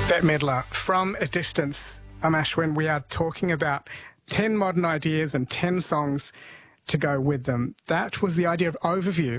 Bette Midler, From a Distance. I'm Ashwin. We are talking about 10 modern ideas and 10 songs to go with them. That was the idea of overview,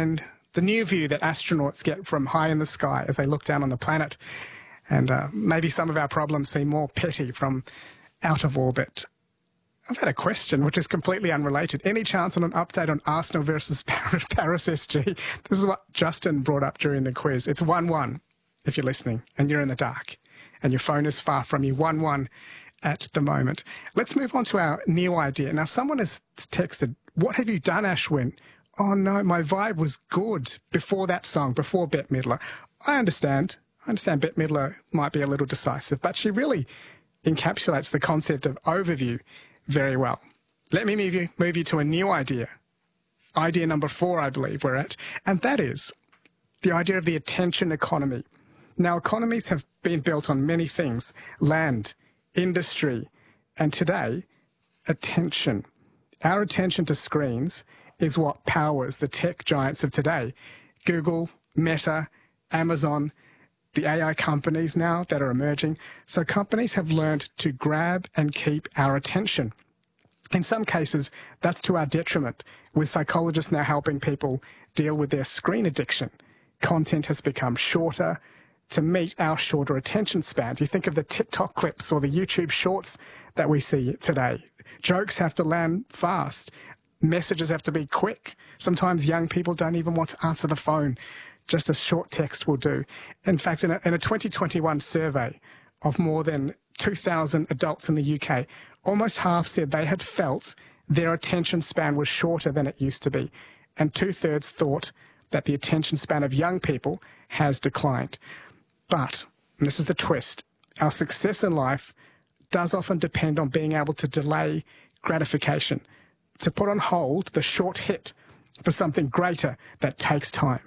the new view that astronauts get from high in the sky as they look down on the planet. And maybe some of our problems seem more petty from out of orbit. I've had a question which is completely unrelated. Any chance on an update on Arsenal versus Paris SG? This is what Justin brought up during the quiz. It's 1-1 if you're listening and you're in the dark and your phone is far from you. 1-1 at the moment. Let's move on to our new idea. Now, someone has texted, "What have you done, Ashwin?" Oh no, my vibe was good before that song, before Bette Midler. I understand Bette Midler might be a little decisive, but she really encapsulates the concept of overview very well. Let me move you to a new idea. Idea number 4, I believe we're at, and that is the idea of the attention economy. Now, economies have been built on many things: land, industry, and today, attention. Our attention to screens is what powers the tech giants of today. Google, Meta, Amazon, the AI companies now that are emerging. So companies have learned to grab and keep our attention. In some cases, that's to our detriment, with psychologists now helping people deal with their screen addiction. Content has become shorter to meet our shorter attention spans. You think of the TikTok clips or the YouTube shorts that we see today. Jokes have to land fast. Messages have to be quick. Sometimes young people don't even want to answer the phone. Just a short text will do. In fact, in a 2021 survey of more than 2,000 adults in the UK, almost half said they had felt their attention span was shorter than it used to be. And 2/3 thought that the attention span of young people has declined. But, and this is the twist, our success in life does often depend on being able to delay gratification, to put on hold the short hit for something greater that takes time.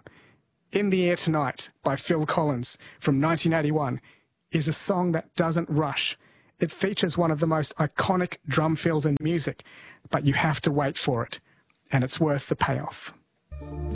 In the Air Tonight by Phil Collins from 1981 is a song that doesn't rush. It features one of the most iconic drum fills in music, but you have to wait for it, and it's worth the payoff.